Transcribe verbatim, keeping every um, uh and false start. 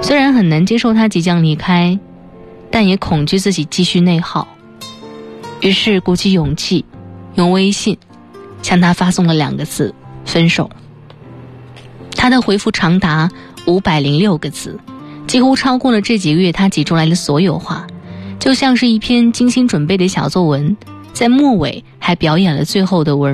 虽然很难接受他即将离开，但也恐惧自己继续内耗，于是鼓起勇气用微信向他发送了两个字：分手。他的回复长达五百零六个字，几乎超过了这几个月他挤出来的所有话，就像是一篇精心准备的小作文，在末尾还表演了最后的文